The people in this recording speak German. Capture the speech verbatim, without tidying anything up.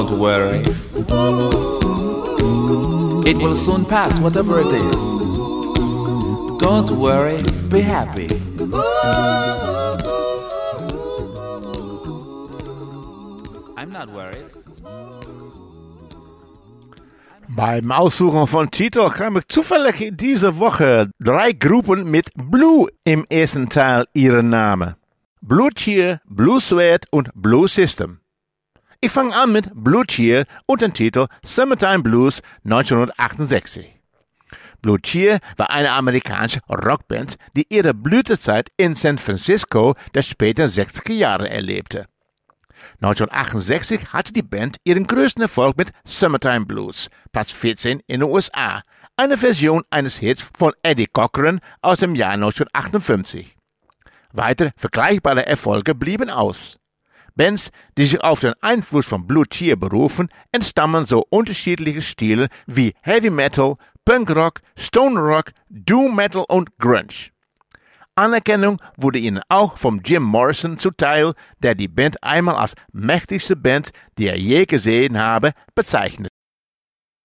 Don't worry. It will soon pass, whatever it is. Don't worry, be happy. I'm not worried. Beim Aussuchen von Titel kam ich zufällig in dieser Woche drei Gruppen mit Blue im ersten Teil ihrer Namen. Blue Cheer, Blue Sweat und Blue System. Ich fange an mit Blue Cheer und dem Titel Summertime Blues neunzehnhundertachtundsechzig. Blue Cheer war eine amerikanische Rockband, die ihre Blütezeit in San Francisco der späten sechziger Jahre erlebte. neunzehnhundertachtundsechzig hatte die Band ihren größten Erfolg mit Summertime Blues, Platz vierzehn in den U S A, eine Version eines Hits von Eddie Cochran aus dem Jahr neunzehnhundertachtundfünfzig. Weitere vergleichbare Erfolge blieben aus. Bands, die sich auf den Einfluss von Blue Cheer berufen, entstammen so unterschiedliche Stile wie Heavy Metal, Punk Rock, Stone Rock, Doom Metal und Grunge. Anerkennung wurde ihnen auch vom Jim Morrison zuteil, der die Band einmal als mächtigste Band, die er je gesehen habe, bezeichnet.